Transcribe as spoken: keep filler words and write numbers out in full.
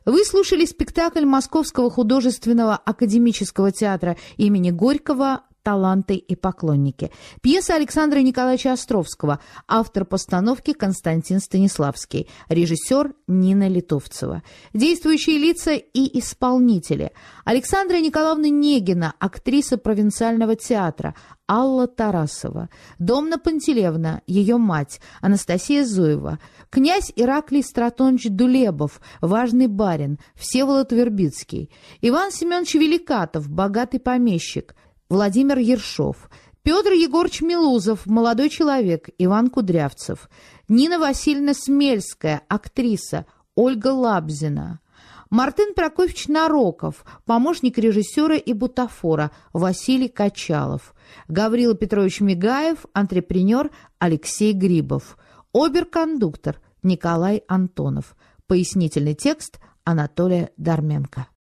Вы слушали спектакль Московского художественного академического театра имени Горького «Таланты и поклонники». Пьеса Александра Николаевича Островского, автор постановки Константин Станиславский, режиссер Нина Литовцева. Действующие лица и исполнители: Александра Николаевна Негина, актриса провинциального театра, Алла Тарасова; Домна Пантелеевна, ее мать, Анастасия Зуева; князь Ираклий Стратонович Дулебов, важный барин, Всеволод Вербицкий; Иван Семенович Великатов, богатый помещик, Владимир Ершов; Петр Егорович Милузов, молодой человек, Иван Кудрявцев; Нина Васильевна Смельская, актриса, Ольга Лабзина; Мартын Прокофьевич Нароков, помощник режиссера и бутафора, Василий Качалов; Гаврила Петрович Мигаев, антрепренер, Алексей Грибов; обер-кондуктор Николай Антонов. Пояснительный текст Анатолия Дарменко.